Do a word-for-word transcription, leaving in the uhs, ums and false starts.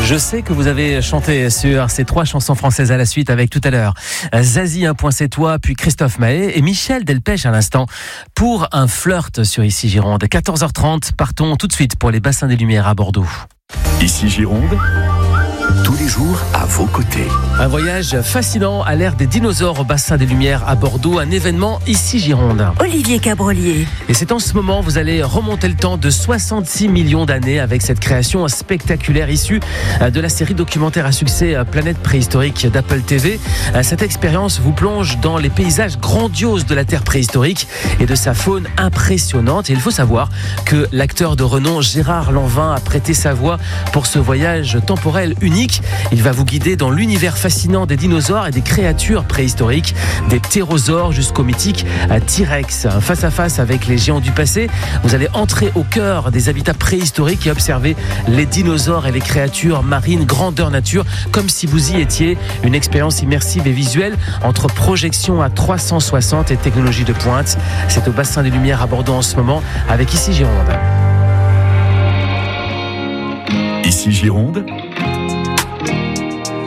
Je sais que vous avez chanté sur ces trois chansons françaises à la suite avec tout à l'heure Zazie, un point c'est toi, puis Christophe Maé et Michel Delpech à l'instant pour un flirt sur Ici Gironde. quatorze heures trente, partons tout de suite pour les bassins des Lumières à Bordeaux. Ici Gironde, tous les jours à vos côtés. Un voyage fascinant à l'ère des dinosaures au bassin des Lumières à Bordeaux, un événement Ici Gironde. Olivier Cabrolier. Et c'est en ce moment, vous allez remonter le temps de soixante-six millions d'années avec cette création spectaculaire issue de la série documentaire à succès Planète préhistorique d'Apple T V. Cette expérience vous plonge dans les paysages grandioses de la Terre préhistorique et de sa faune impressionnante. Et il faut savoir que l'acteur de renom Gérard Lanvin a prêté sa voix pour ce voyage temporel unique. Il va vous guider dans l'univers fascinant des dinosaures et des créatures préhistoriques, des ptérosaures jusqu'au mythique T-Rex. Face à face avec les géants du passé, vous allez entrer au cœur des habitats préhistoriques et observer les dinosaures et les créatures marines grandeur nature, comme si vous y étiez. Une expérience immersive et visuelle entre projection à trois cent soixante et technologie de pointe. C'est au bassin des Lumières à Bordeaux en ce moment avec Ici Gironde. Ici Gironde,